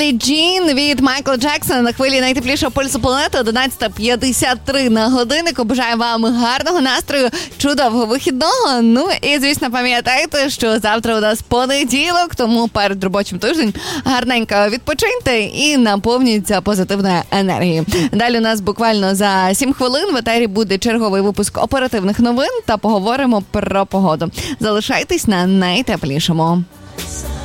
Біллі Джін від Майкла Джексона на хвилі найтеплішого пульсу планети. 11:53 на годиннику. Бажаю вам гарного настрою, чудового вихідного. Ну і, звісно, пам'ятайте, що завтра у нас понеділок, тому перед робочим тижнем гарненько відпочиньте і наповнюйте позитивною енергією. Далі у нас буквально за 7 хвилин в етері буде черговий випуск оперативних новин та поговоримо про погоду. Залишайтесь на найтеплішому.